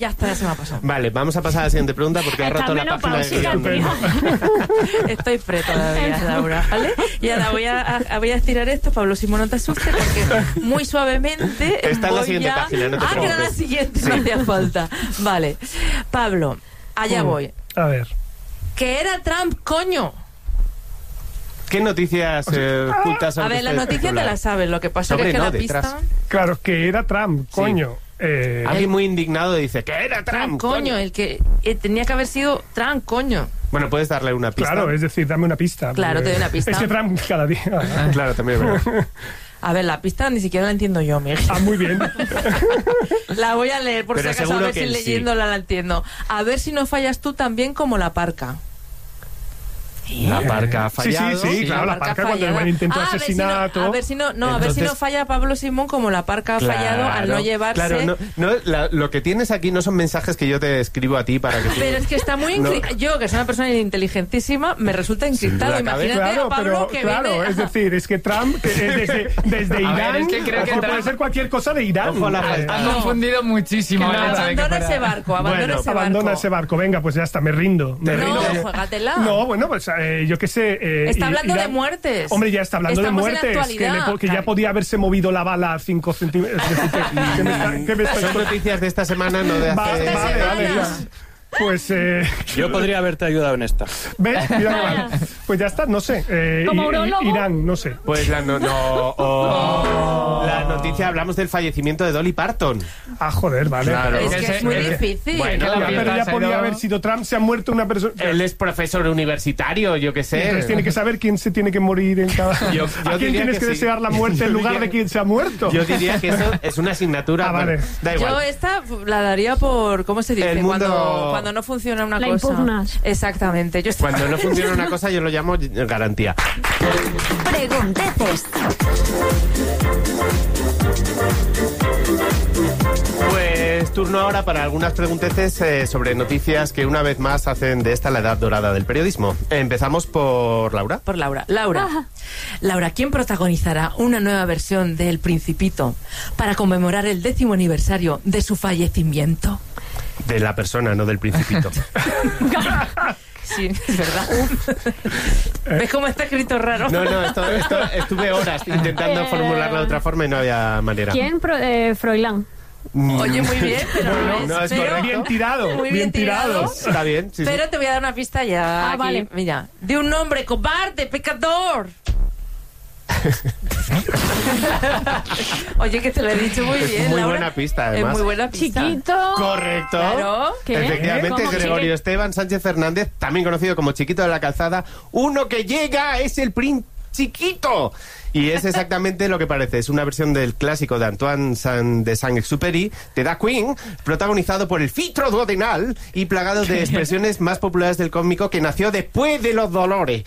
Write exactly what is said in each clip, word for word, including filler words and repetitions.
Ya está, ya se me ha pasado. Vale, vamos a pasar a la siguiente pregunta porque ha roto la página de guión. Estoy pre todavía, Laura, ¿vale? Y ahora voy a, a, voy a estirar esto, Pablo Simón, no te asustes, porque muy suavemente está en la siguiente a... página, no te Ah, preocupes. que era la siguiente, sí. No hacía falta. Vale, Pablo, allá mm. voy. A ver. Que era Trump, coño. ¿Qué noticias eh, ocultas? A ver, la noticia te la sabes, lo que pasa es que no, la detrás. pista... Claro, que era Trump, coño. Sí. Eh... Alguien muy indignado dice que era Trump, Trump, coño, el que eh, tenía que haber sido Trump, coño. Bueno, puedes darle una pista. Claro, es decir, dame una pista. Claro, porque... te doy una pista. Es que Trump cada día... Claro, también es verdad. A ver, la pista ni siquiera la entiendo yo, Miguel. Ah, muy bien. La voy a leer por Pero si acaso, a ver si sí. leyéndola la entiendo. A ver si no fallas tú también como la parca. La parca ha fallado. Sí, sí, sí, claro, la parca, parca cuando el intento de ah, asesinato. A ver si no, no, no Entonces, a ver si no falla Pablo Simón como la parca ha claro, fallado al no llevarse. Claro, no, no, la, lo que tienes aquí no son mensajes que yo te escribo a ti para que. Pero es que está muy no. incri... Yo, que soy una persona inteligentísima, me resulta encriptado. Imagínate claro, a Pablo pero, que claro, viene... es decir, es que Trump, que desde, desde Irán, ver, es que creo que puede Trump... ser cualquier cosa de Irán. Ojo, la eh, Han confundido muchísimo. No, el hecho de que abandona fuera... ese barco, abandona bueno, ese barco. Abandona ese barco, venga, pues ya está, me rindo. Me no, rindo. juégatela. No, bueno, pues eh, yo qué sé. Eh, Está hablando Irán... de muertes. Hombre, ya está hablando Estamos de muertes. Que, le, que ya podía haberse movido la bala a cinco centímetros. ¿Qué me está, qué me está... Son noticias de esta semana, no de hace. Vale, vale, vale, ya. Pues eh... yo podría haberte ayudado en esta. ¿Ves? Mira, vale. Pues ya está, no sé. Eh, ¿Como urologo? Irán, no sé. Pues la no, no oh, oh. La noticia, hablamos del fallecimiento de Dolly Parton. Ah, joder, vale. Claro. Es que es muy Eh, difícil. bueno, Ya, pero ya podía ido... haber sido Trump, se ha muerto una persona. Él es profesor universitario, yo qué sé. Entonces tiene que saber quién se tiene que morir en cada... Yo- yo ¿A quién diría tienes que que, sí. desear la muerte en Yo lugar diría- de quién se ha muerto? Yo diría que eso es una asignatura. Ah, vale. Bueno, da igual. Yo esta la daría por, ¿cómo se dice? El mundo- Cuando, cuando no funciona una La cosa. impugnas. Exactamente. Yo estoy- Cuando no funciona una cosa, yo lo llamo garantía. Pregunteces. Pues turno ahora para algunas pregunteces eh, sobre noticias que una vez más hacen de esta la edad dorada del periodismo. Empezamos por Laura. Por Laura. Laura. Ajá. Laura, ¿quién protagonizará una nueva versión de El Principito para conmemorar el décimo aniversario de su fallecimiento? De la persona, no del principito. Sí, es verdad. ¿Ves cómo está escrito raro? No, no, esto, esto, estuve horas intentando Eh, formularla de otra forma y no había manera. ¿Quién? Pro, eh, Froilán. Oye, muy bien, pero Bueno, no, no, es pero- correcto. Bien tirado, Muy bien, bien tirado. tirado. Está bien, sí, sí. Pero te voy a dar una pista ya. Ah, aquí. vale. Mira, de un hombre cobarde, pecador. Oye, que te lo he dicho muy Es bien, muy Laura. buena pista, además. Es muy buena pista. Chiquito. Correcto. Claro. ¿Qué? Efectivamente, ¿Cómo Gregorio chiqui- Esteban Sánchez Fernández, también conocido como Chiquito de la Calzada, uno que llega es el Príncipe Chiquito. Y es exactamente lo que parece. Es una versión del clásico de Antoine Saint- de Saint-Exupéry, de Da Queen, protagonizado por el Fitro Duodenal y plagado de expresiones más populares del cómico, que nació después de los dolores.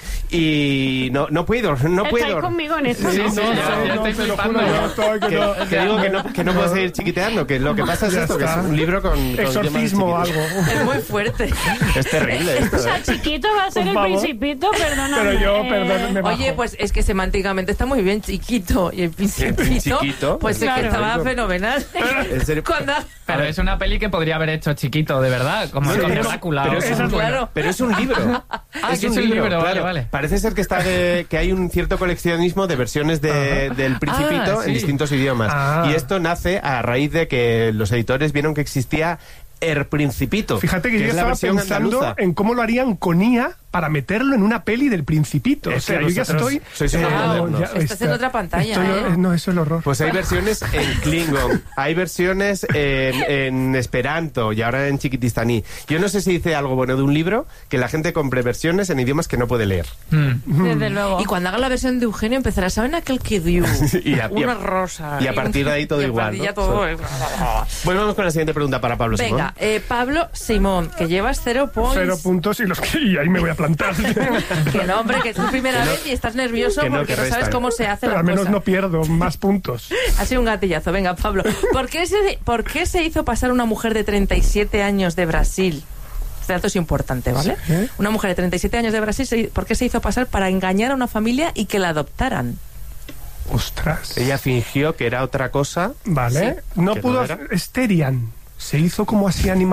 Y no, no puedo, no puedo. ¿Estáis conmigo en esto? Sí, no? sí, No, no, ya, ya no, estoy te lo flipando. juro, yo estoy que Que, no- que digo que no, que no puedo seguir chiquiteando, que lo que pasa es Ya esto, que es está. un libro con, con Exorcismo o idiomas algo. chiquitos. Es muy fuerte. Es terrible esto, O sea, ¿eh? chiquito va a ser Por el favor. Principito, perdóname. Pero yo, eh, perdón, me bajo. Oye, pues es que semánticamente está muy bien, chiquito. Y el Principito, Chiquito, pues es claro. que estaba fenomenal. En serio. Cuando... Pero es una peli que podría haber hecho Chiquito, de verdad, como No, con pero- Drácula. pero o- es Esa un, es buena. Claro. pero es un libro. Ah, que es un libro, vale, claro. vale. Parece ser que está de- que hay un cierto coleccionismo de versiones de, del Principito Ah, sí. en distintos idiomas. Ah. Y esto nace a raíz de que los editores vieron que existía El Principito. Fíjate que, yo es la estaba versión pensando andaluza. en cómo lo harían con I A para meterlo en una peli del Principito. Es o sea, que yo ya vosotros estoy... sois unos modernos. ya Estás está. en otra pantalla, Estoy- ¿eh? No, eso es el horror. Pues hay versiones en Klingon, hay versiones en, en Esperanto y ahora en chiquitistaní. Yo no sé si dice algo bueno de un libro, que la gente compre versiones en idiomas que no puede leer. Mm. Desde luego. Y cuando haga la versión de Eugenio empezará, ¿saben aquel que dio? Y a- y a- Una rosa. y a partir de ahí todo y a igual, partir ¿no? ya todo- Bueno, vamos con la siguiente pregunta para Pablo Simón. Venga, eh, Pablo Simón, que llevas cero points. Cero puntos y los que... Y ahí me voy a plantar. Que no, hombre, que es tu primera Que no- vez y estás nervioso que no, porque que no sabes restan. cómo se hace Pero la al menos cosa. no pierdo más puntos. Ha sido un gatillazo. Venga, Pablo. ¿Por qué se, ¿por qué se hizo pasar una mujer de treinta y siete años de Brasil? Este dato es importante, ¿vale? ¿Sí? Una mujer de treinta y siete años de Brasil, se- ¿por qué se hizo pasar para engañar a una familia y que la adoptaran? Ostras. Ella fingió que era otra cosa. Vale. Sí. No ¿Que pudo no hacer... era? Esterian. se hizo como así animal.